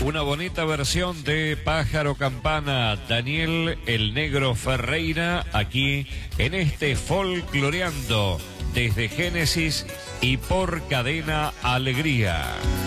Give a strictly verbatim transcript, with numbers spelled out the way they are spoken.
Una bonita versión de Pájaro Campana, Daniel el Negro Ferreira, aquí en este Folcloreando desde Génesis y por Cadena Alegría.